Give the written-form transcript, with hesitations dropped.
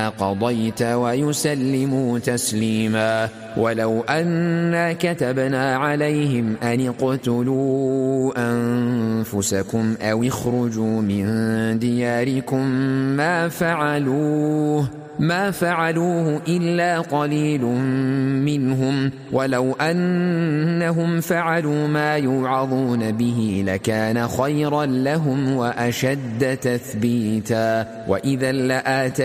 قضيت ويسلموا تسليما. ولو أنا كتبنا عليهم أن اقتلوا أنفسكم أو اخرجوا من دياركم ما فعلوه إلا قليل منهم، ولو أنهم فعلوا ما يوعظون به لكان خيرا لهم وأشد تثبيتا. وإذا